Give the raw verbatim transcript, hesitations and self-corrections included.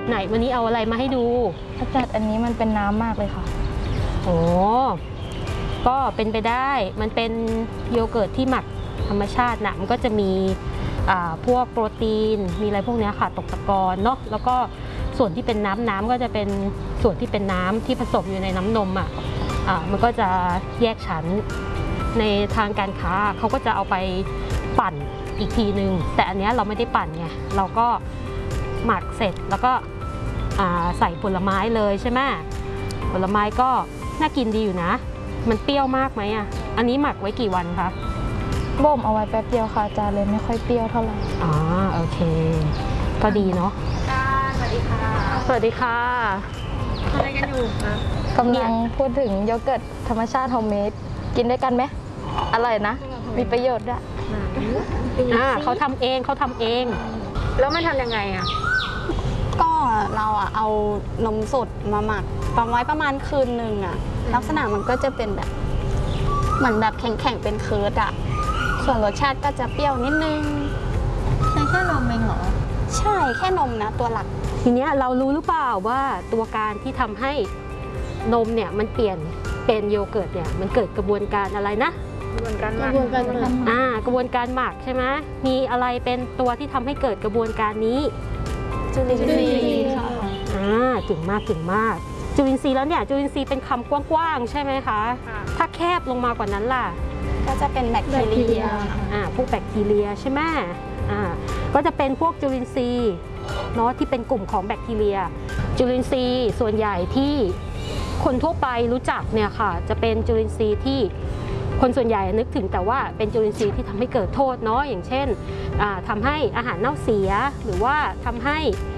ไหนวันนี้เอาอะไรมาให้ดูอาจารย์อันนี้มันเป็นน้ำมากเลยค่ะโอ้ก็เป็นไปได้มันเป็นโยเกิร์ตที่หมักธรรมชาตินะมันก็จะมีพวกโปรตีนมีอะไรพวกนี้ค่ะตกตะกอนเนาะแล้วก็ส่วนที่เป็นน้ำน้ำก็จะเป็นส่วนที่เป็นน้ำที่ผสมอยู่ในน้ำนมอ่ะมันก็จะแยกชั้นในทางการค้าเขาก็จะเอาไปปั่นอีกทีนึงแต่อันนี้เราไม่ได้ปั่นไงเราก็หมักเสร็จแล้วก็ใส่ผลไม้เลยใช่ไหมผลไม้ก็น่ากินดีอยู่นะมันเปรี้ยวมากไหมอ่ะอันนี้หมักไว้กี่วันคะบ่มเอาไว้แป๊บเดียวค่ะอาจารย์เลยไม่ค่อยเปรี้ยวเท่าไหร่อ๋อโอเคก็ดีเนาะสวัสดีค่ะสวัสดีค่ะทำอะไรกันอยู่คะกำลังพูดถึงโยเกิร์ตธรรมชาติโฮมเมดกินได้กันไหมอร่อยนะมีประโยชน์ด้วยอ่าเขาทำเองเขาทำเองแล้วมันทำยังไงอ่ะก็เราอ่ะเอานมสดมาหมักประมาณประมาณคืนหนึ่งอ่ะลักษณะมันก็จะเป็นแบบเหมือนแบบแข็งๆเป็นเคิร์ดอ่ะส่วนรสชาติก็จะเปรี้ยวนิดนึงใช้แค่นมเองเหรอใช่แค่นมนะตัวหลักทีเนี้ยเรารู้หรือเปล่าว่าตัวการที่ทำให้นมเนี่ยมันเปลี่ยนเป็นโยเกิร์ตเนี่ยมันเกิดกระบวนการอะไรนะกระบวนการหมักอ่ากระบวนการหมักใช่ไหมมีอะไรเป็นตัวที่ทำให้เกิดกระบวนการนี้จุลินทรีย์ค่ะอ่าเก่งมากเก่งมากจุลินทรีย์แล้วเนี่ยจุลินทรีย์เป็นคำกว้างๆใช่ไหมคะถ้าแคบลงมากว่านั้นล่ะก็จะเป็นแบคทีเรียอ่าพวกแบคทีเรียใช่ไหมอ่าก็จะเป็นพวกจุลินทรีย์เนาะที่เป็นกลุ่มของแบคทีเรียจุลินทรีย์ส่วนใหญ่ที่คนทั่วไปรู้จักเนี่ยค่ะจะเป็นจุลินทรีย์ที่คนส่วนใหญ่นึกถึงแต่ว่าเป็นจุลินทรีย์ที่ทำให้เกิดโทษเนาะอย่างเช่นทำให้อาหารเน่าเสียหรือว่าทำให้